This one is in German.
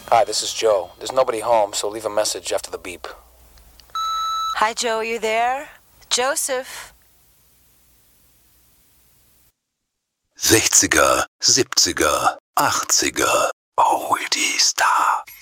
Hi, this is Joe. There's nobody home, so leave a message after the beep. Hi, Joe, are you there? Joseph. 60er, 70er, 80er. Oldies da.